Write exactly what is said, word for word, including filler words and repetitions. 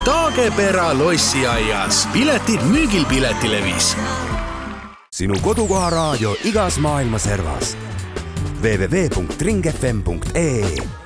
Taagepera lossiaias. Piletid müügil Piletilevis. Sinu kodukoha raadio igas maailma servas. w w w punkt ring f m punkt e e